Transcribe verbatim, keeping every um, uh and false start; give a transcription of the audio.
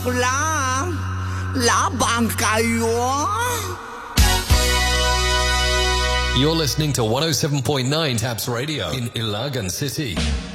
La, labang kayo. You're listening to one oh seven point nine Taps Radio in Ilagan City.